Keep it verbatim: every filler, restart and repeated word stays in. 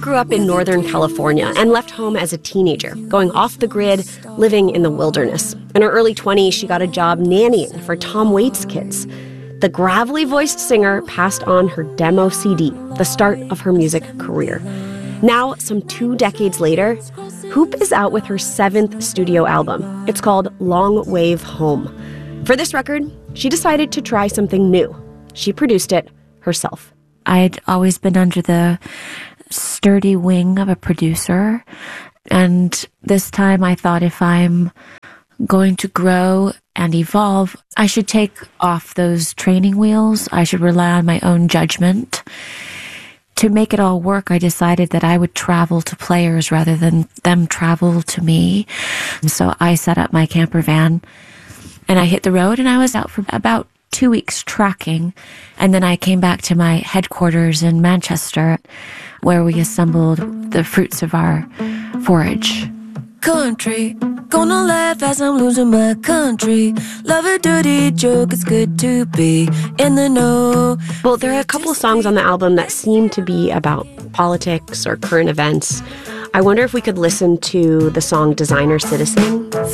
grew up in Northern California and left home as a teenager, going off the grid, living in the wilderness. In her early twenties, she got a job nannying for Tom Waits kids. The gravelly-voiced singer passed on her demo C D, the start of her music career. Now, some two decades later, Hoop is out with her seventh studio album. It's called Long Wave Home. For this record, she decided to try something new. She produced it herself. I'd always been under the sturdy wing of a producer, and this time I thought if I'm going to grow and evolve, I should take off those training wheels. I should rely on my own judgment. To make it all work, I decided that I would travel to players rather than them travel to me. So I set up my camper van and I hit the road, and I was out for about two weeks tracking. And then I came back to my headquarters in Manchester, where we assembled the fruits of our forage. Country, gonna laugh as I'm losing my country. Love a dirty joke, it's good to be in the know. Well, there are a couple of songs on the album that seem to be about politics or current events. I wonder if we could listen to the song Designer Citizen.